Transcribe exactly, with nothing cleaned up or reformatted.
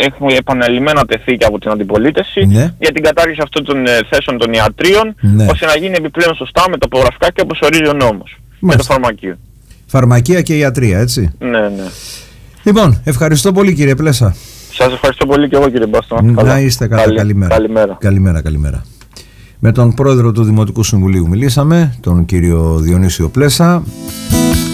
έχουν επαναλημμένα τεθεί και από την αντιπολίτευση, ναι, για την κατάργηση αυτών των ε, θέσεων των ιατρίων, ναι, ώστε να γίνει επιπλέον σωστά με το υπογραφικά όπως ορίζει ο νόμος. Και το φαρμακείο. Φαρμακεία και ιατρία, έτσι. Ναι, ναι. Λοιπόν, ευχαριστώ πολύ κύριε Πλέσα. Σας ευχαριστώ πολύ και εγώ κύριε Μπάστο. Να είστε καλά. Καλη, καλημέρα. Καλημέρα. Καλημέρα, καλημέρα. Με τον πρόεδρο του Δημοτικού Συμβουλίου μιλήσαμε, τον κύριο Διονύσιο Πλέσα.